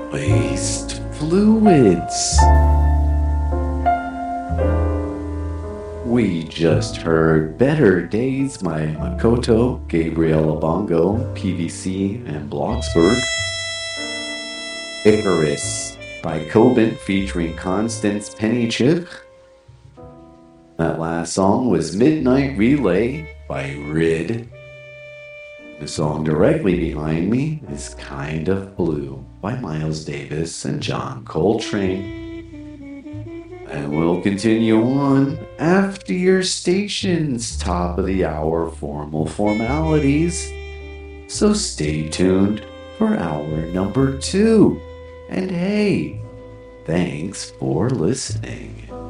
Waste fluids. We just heard Better Days by Makoto, Gabriela Bongo, PVC, and Bloxburg. Icarus by Coben featuring Constance Pennychik. That last song was Midnight Relay by Rid. The song directly behind me is Kind of Blue by Miles Davis and John Coltrane. And we'll continue on after your station's top of the hour formal formalities. So stay tuned for hour number 2. And hey, thanks for listening.